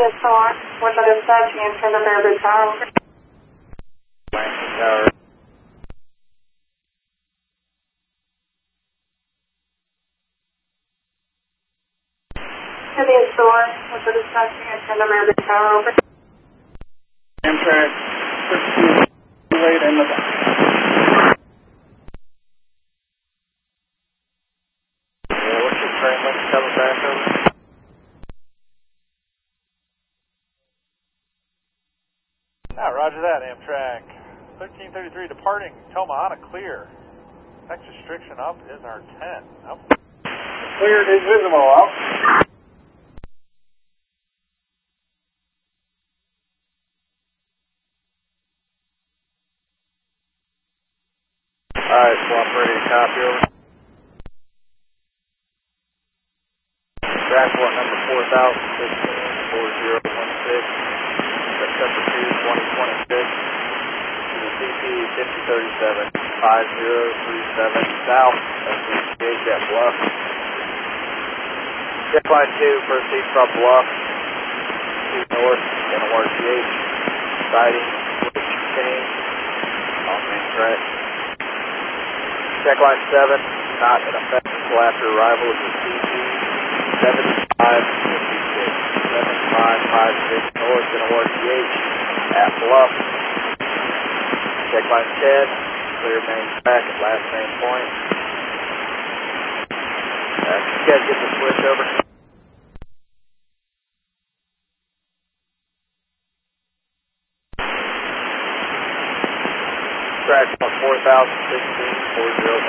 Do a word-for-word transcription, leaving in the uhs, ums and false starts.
is four. One by dispatching and ten of Airbus Tower. Lansing Tower. City is four. One by dispatching and ten of Airbus Tower. Over. Amtrak thirty-two late in the back. Yeah, what's your train link coming back over? Ah, roger that, Amtrak. thirteen thirty-three departing Tomahawk clear. Next restriction up is our ten. Up. Cleared is visible, out. Alright, swap ready to copy over. Transport number four thousand fifteen, four zero one six, September two, twenty twenty-six, to the C P fifty thirty-seven, five zero three seven south, as we engage at Bluff. Check line two, proceed from Bluff, to north, N O R T H, sighting, switch change, on main track. Check line seven, not in effect until after arrival of the C P seventy-five fifty-six, seventy-five fifty-six north in O R T H at Bluff. Check line ten, clear main track at last main point. Uh, can you guys get the switch over? Track four thousand sixteen, four zero